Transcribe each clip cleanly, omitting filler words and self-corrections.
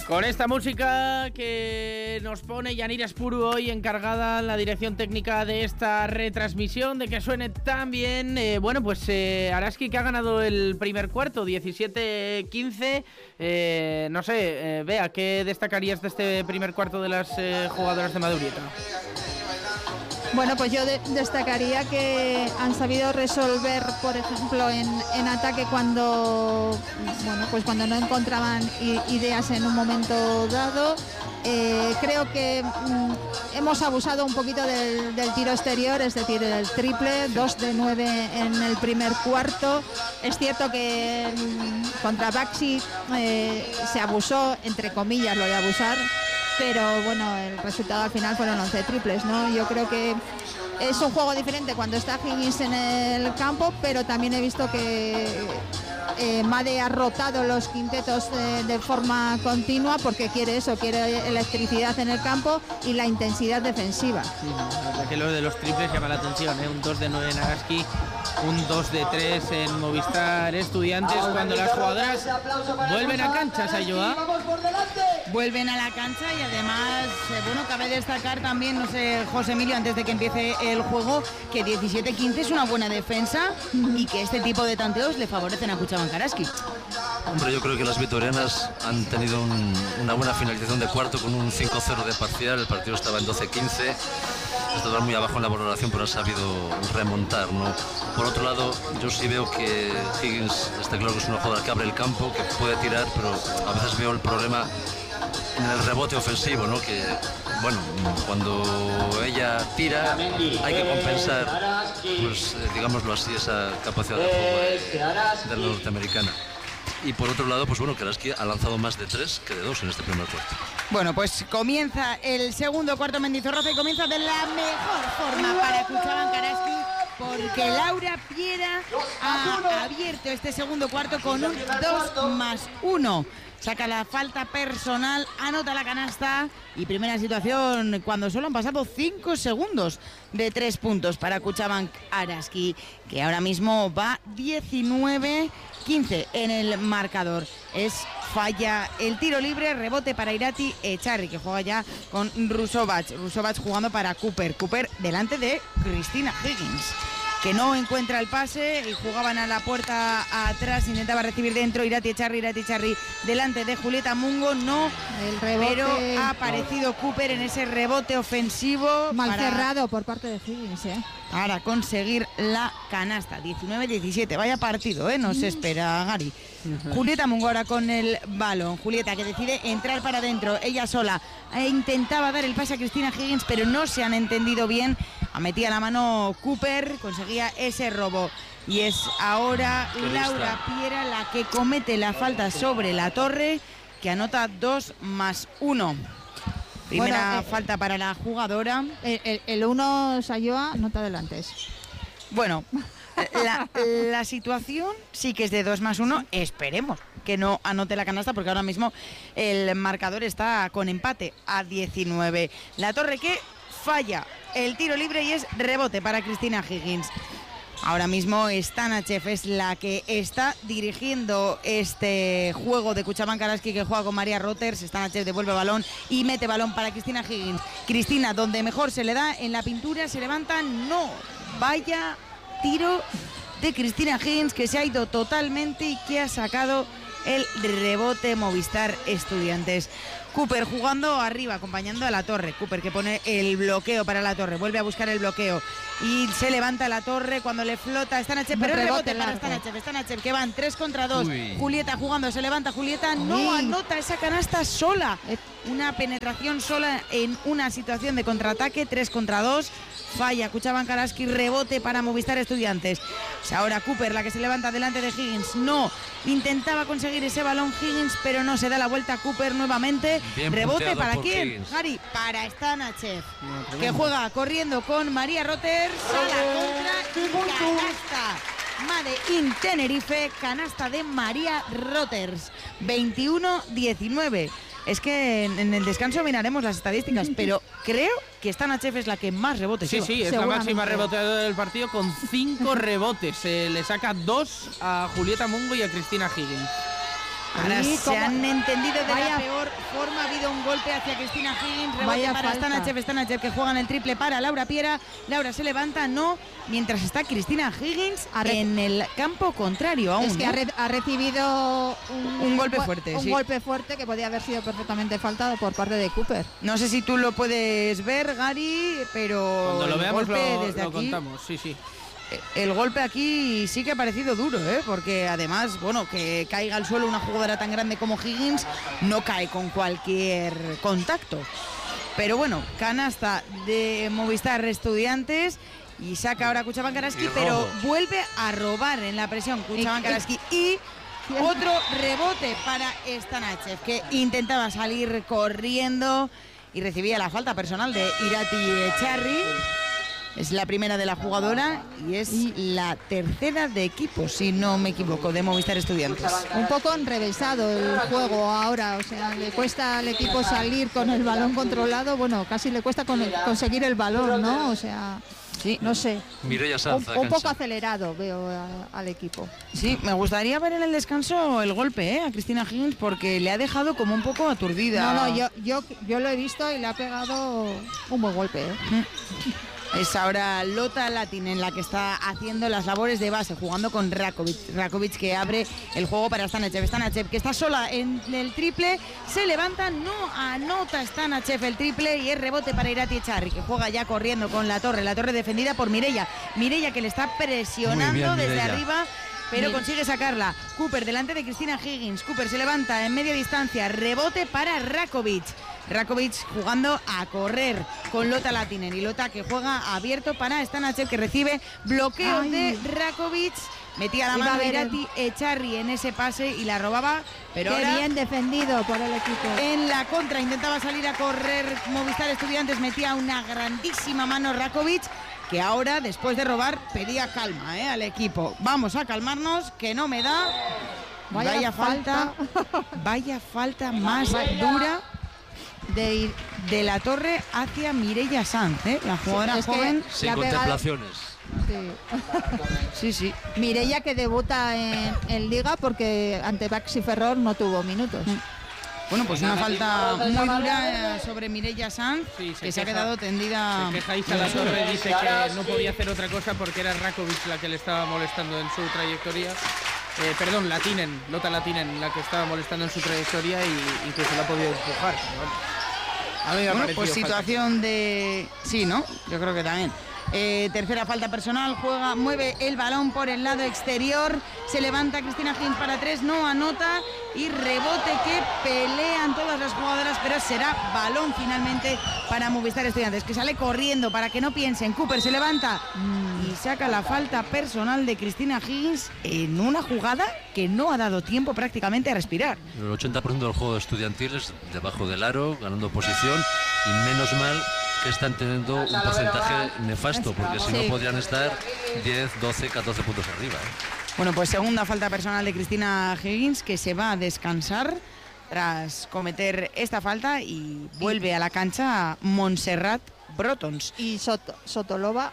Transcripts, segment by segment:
Con esta música que nos pone Yanira Espuru hoy, encargada en la dirección técnica de esta retransmisión, de que suene tan bien. Araski, que ha ganado el primer cuarto, 17-15. No sé, Bea, ¿qué destacarías de este primer cuarto de las jugadoras de Madurieta? Bueno, pues yo destacaría que han sabido resolver, por ejemplo, en ataque cuando no encontraban ideas en un momento dado. Creo que hemos abusado un poquito del tiro exterior, es decir, el triple, 2 de 9 en el primer cuarto. Es cierto que contra Baxi se abusó, entre comillas, lo de abusar, pero bueno, el resultado al final fueron 11 triples, ¿no? Yo creo que es un juego diferente cuando está Higgins en el campo, pero también he visto que Made ha rotado los quintetos de forma continua porque quiere electricidad en el campo y la intensidad defensiva. Sí, la verdad que lo de los triples llama la atención, ¿eh? Un 2 de 9 en Araski, un 2 de 3 en Movistar Estudiantes, cuando las jugadoras vuelven a cancha, Sayoa. Vuelven a la cancha y además, cabe destacar también, José Emilio, antes de que empiece el juego, que 17-15 es una buena defensa y que este tipo de tanteos le favorecen a Cuchabank Araski. Hombre, yo creo que las vitorianas han tenido una buena finalización de cuarto con un 5-0 de parcial. El partido estaba en 12-15. Estaban muy abajo en la valoración, pero han sabido remontar, ¿no? Por otro lado, yo sí veo que Higgins, está claro que es una jugadora que abre el campo, que puede tirar, pero a veces veo el problema en el rebote ofensivo, ¿no? Que, bueno, cuando ella tira hay que compensar, pues digámoslo así, esa capacidad de juego de la norteamericana. Y por otro lado, pues bueno, que Araski ha lanzado más de 3 que de 2 en este primer cuarto. Bueno, pues comienza el segundo cuarto Mendizorroza y comienza de la mejor forma para Cuchabank Araski, porque Laura Piera ha abierto este segundo cuarto con un 2+1. Saca la falta personal, anota la canasta y primera situación cuando solo han pasado 5 segundos de 3 puntos para Cuchabank Araski, que ahora mismo va 19-15 en el marcador. Falla el tiro libre, rebote para Irati Echarri, que juega ya con Rusovac. Rusovac jugando para Cooper. Cooper delante de Cristina Higgins, que no encuentra el pase y jugaban a la puerta atrás, intentaba recibir dentro Irati Echarri delante de Julieta Mungo, el rebote, pero ha aparecido Cooper en ese rebote ofensivo. Mal cerrado por parte de Higgins, para conseguir la canasta. 19-17, vaya partido, nos espera Gary. Julieta Mungo ahora con el balón. Julieta, que decide entrar para adentro, ella sola. Intentaba dar el pase a Cristina Higgins, pero no se han entendido bien. Metía la mano Cooper, conseguía ese robo. Y es ahora Laura Piera la que comete la falta sobre la torre, que anota 2+1. Primera falta para la jugadora. El 1, Sayoa, no te adelantes. Bueno, la situación sí que es de 2+1. Esperemos que no anote la canasta, porque ahora mismo el marcador está con empate a 19. La torre que falla el tiro libre y es rebote para Cristina Higgins. Ahora mismo Stanachev es la que está dirigiendo este juego de Cuchabank Araski, que juega con María Roters. Stanachev devuelve balón y mete balón para Cristina Higgins. Cristina, donde mejor se le da, en la pintura, se levanta, no. Vaya tiro de Cristina Higgins, que se ha ido totalmente y que ha sacado el rebote Movistar Estudiantes. Cooper jugando arriba, acompañando a la torre. Cooper, que pone el bloqueo para la torre, vuelve a buscar el bloqueo y se levanta la torre cuando le flota Stanachev, pero el rebote para Stanachev, que van 3 contra 2. Julieta jugando, se levanta Julieta, no anota esa canasta sola. Una penetración sola en una situación de contraataque, 3 contra 2. Falla Cuchabank Araski, rebote para Movistar Estudiantes. Ahora Cooper, la que se levanta delante de Higgins. No, intentaba conseguir ese balón Higgins, pero no, se da la vuelta Cooper nuevamente. Bien, rebote para quién, Higgins. Gary, para Stanachev, que juega corriendo con María Roters a la contra y canasta. Made in Tenerife, canasta de María Roters, 21-19. Es que en el descanso miraremos las estadísticas, pero creo que Stanachev es la que más rebotes lleva. Sí, es la máxima reboteadora del partido con 5 rebotes. Le saca 2 a Julieta Mungo y a Cristina Higgins. Ahora Sí, se han entendido de vaya, la peor forma. Ha habido un golpe hacia Cristina Higgins, rebote vaya para falta. Stanachev que juega en el triple para Laura Piera. Laura se levanta, no, mientras está Cristina Higgins en el campo contrario aún. Es que ha recibido un golpe fuerte, un sí. golpe fuerte que podía haber sido perfectamente faltado por parte de Cooper. No sé si tú lo puedes ver, Gary, pero Cuando lo el veamos golpe lo desde aquí, contamos, sí. el golpe aquí sí que ha parecido duro, porque además, bueno, que caiga al suelo una jugadora tan grande como Higgins no cae con cualquier contacto. Pero bueno, canasta de Movistar Estudiantes y saca ahora Kuchaban Karaski, pero vuelve a robar en la presión Kuchaban Karaski y otro rebote para Stanachev, que intentaba salir corriendo y recibía la falta personal de Irati Echarri. Es la primera de la jugadora y es la tercera de equipo, si no me equivoco, de Movistar Estudiantes. Un poco enrevesado el juego ahora, o sea, le cuesta al equipo salir con el balón controlado, bueno, casi le cuesta conseguir el balón, ¿no? O sea, sí, no sé. Mireia Sanz, un poco acelerado veo al equipo. Sí, me gustaría ver en el descanso el golpe a Cristina Higgins, porque le ha dejado como un poco aturdida. No, yo lo he visto y le ha pegado un buen golpe. Es ahora Lotta Latinen la que está haciendo las labores de base, jugando con Rakovic. Rakovic que abre el juego para Stanachev. Stanachev que está sola en el triple, se levanta, no anota Stanachev el triple y es rebote para Irati Echarri, que juega ya corriendo con la torre defendida por Mireia. Mireia que le está presionando bien, desde Mireia. arriba, pero consigue sacarla. Cooper delante de Cristina Higgins. Cooper se levanta en media distancia, rebote para Rakovic. Rakovic jugando a correr con Lotta Latinen y Lotta que juega abierto para Stanachev, que recibe bloqueo de Rakovic. Metía la mano de Irati Echarri en ese pase y la robaba, pero Qué ahora bien defendido por el equipo. en la contra intentaba salir a correr Movistar Estudiantes, metía una grandísima mano Rakovic, que ahora, después de robar, pedía calma al equipo. Vamos a calmarnos, que no me da. Vaya falta. Vaya falta más dura de la torre hacia Mireia Sanz, la jugadora es que joven. Sin contemplaciones. Sí. Mireia que debuta en Liga porque ante Baxi Ferrol no tuvo minutos. Bueno, pues una falta muy dura sobre Mireia Sanz, Sí, que se ha quedado tendida. Se queja Isa La Torre, dice que no podía hacer otra cosa porque era Rakovic la que le estaba molestando en su trayectoria. Perdón, Lotta Latinen la que estaba molestando en su trayectoria y incluso la ha podido empujar. A mí me ha Bueno, parecido pues falta. situación de... Sí, ¿no? Yo creo que también. Tercera falta personal, mueve el balón por el lado exterior, se levanta Cristina Higgins para 3, no anota y rebote que pelean todas las jugadoras, pero será balón finalmente para Movistar Estudiantes, que sale corriendo para que no piensen. Cooper se levanta y saca la falta personal de Cristina Higgins en una jugada que no ha dado tiempo prácticamente a respirar. El 80% del juego estudiantil es debajo del aro, ganando posición, y menos mal que están teniendo un porcentaje nefasto, porque si no podrían estar 10, 12, 14 puntos arriba. Bueno, pues segunda falta personal de Cristina Higgins, que se va a descansar tras cometer esta falta y vuelve a la cancha Montserrat Brotons. Y Sotolova,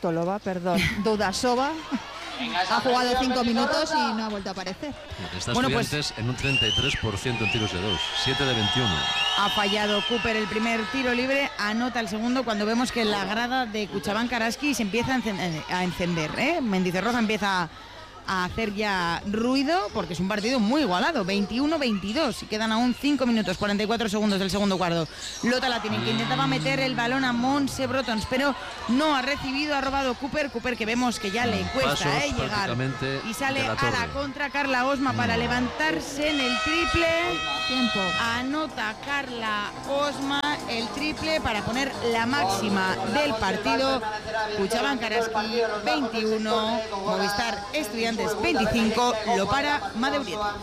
Dudasova ha jugado 5 minutos y no ha vuelto a aparecer. Está Bueno, pues Estudiantes en un 33% en tiros de 2, 7 de 21. ha fallado Cooper el primer tiro libre, anota el segundo cuando vemos que la grada de Kuchaban Karaski se empieza a encender. Mendizorroza empieza a hacer ya ruido porque es un partido muy igualado, 21-22 y quedan aún 5 minutos 44 segundos del segundo cuarto. Lotta Latinen, que intentaba meter el balón a Montse Brotons, pero no ha recibido, ha robado Cooper, que vemos que ya le cuesta llegar y sale a la contra Carla Osma para levantarse en el triple. Tiempo. Anota Carla Osma el triple para poner la máxima del partido. Kuchaban Karaski 21, Movistar Estudiantes 25, lo para Madeurieta.